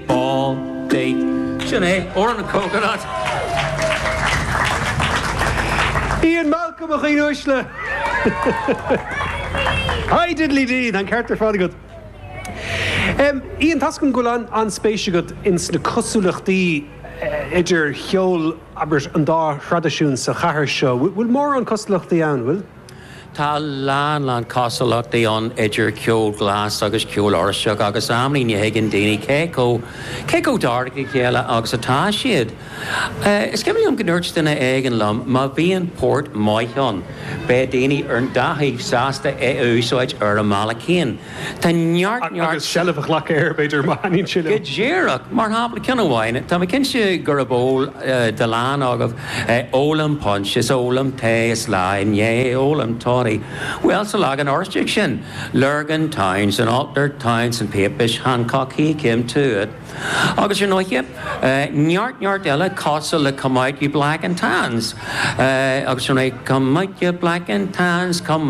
all day. Sinead, or on a coconut. Ian Malcolm a chuoin uisle. Hi diddly dee, than Carter fád good. Ian tascon golan an spéise good ins na cosúlachtaí idir cheol aber an dá tradiisiún sa chathair seo. Bhfuil mór an cosúlachtaí ann, bhfuil? Tá lán cosúlachtaí an idir ceol glas agus ceol orseach agus amlí ní higgin daoine céco dargaí chéile agus atá siad. Is cemí an gnúirt duna éigen lom má bhíon Port Maithon be daoine ar an dathaigh sásta úsáid ar a mala céin. Tá neart agus sellafach lach air beidir máín siile. Go ddéireach mar hapla cinehhaine, Tá cinse gur a ból de lán agah ólam punch is ólam té is láin, ólam tá. Well, so lag an orstick sin. Lurgan Towns and Alter Towns and Papish Hancock he came to it. Agus you know nyart ella castle le come out you black and tans. Agus you know come out you black and tans come